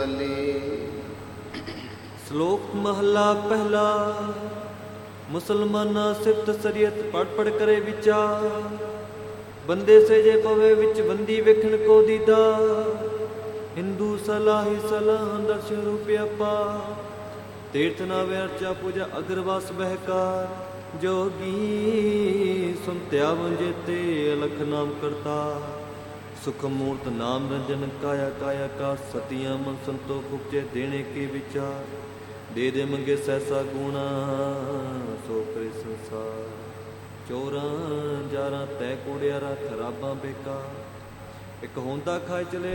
ਸ਼ਲੋਕ ਮਹਲਾ ਪਹਿਲਾ। ਮੁਸਲਮਾਨਾ ਸਿਫਤ ਸਰੀਅਤ ਪੜ ਪੜ ਕਰੇ ਵਿਚਾਰ, ਬੰਦੇ ਸਹਿਜੇ ਪਵੇ ਵਿੱਚ ਬੰਦੀ ਵੇਖਣ ਕੋ ਦੀਦਾ। ਹਿੰਦੂ ਸਲਾਹੀ ਸਲਾਹ ਦਰਸ਼ਨ ਰੂਪਿਆ ਪਾ, ਤੀਰਥ ਨਾ ਵਿਅਰਚਾ ਪੂਜਾ ਅਗਰਵਾਸ ਬਹਿਕਾਰ। ਜੋਗੀ ਸੁਨਤਿਆ ਵੰਜੇ ਤੇ ਅਲਖ ਨਾਮ ਕਰਤਾ, ਸੁਖ ਮੂਰਤ ਨਾਮ ਰੰਜਨ ਕਾਇਆ ਕਾਇਆ ਕਾ। ਸਤਿਆਂ ਮਨ ਸੰਤੋਖ ਉਪਜੇ ਦੇਣੇ ਕੇ ਵਿਚਾਰ, ਦੇ ਦੇ ਮੰਗੇ ਸੈਸਾ ਗੁਣਾ ਸੋ ਕਰੇ ਸੰਸਾਰ। ਚੋਰਾਂ ਜਾਰਾਂ ਤੈ ਕੋੜਿਆਰਾ ਖਰਾਬਾਂ ਬੇਕਾਰ, ਇੱਕ ਹੁੰਦਾ ਖਾਏ ਚਲੇ